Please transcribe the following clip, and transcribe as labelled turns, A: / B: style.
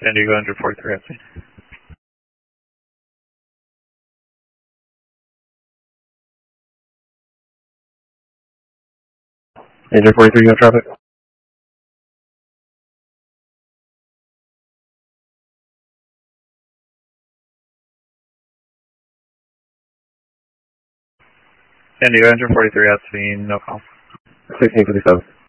A: San Diego 143 at scene.
B: Engine 43, you have traffic?
A: San Diego 143 at scene, no call.
B: 1657.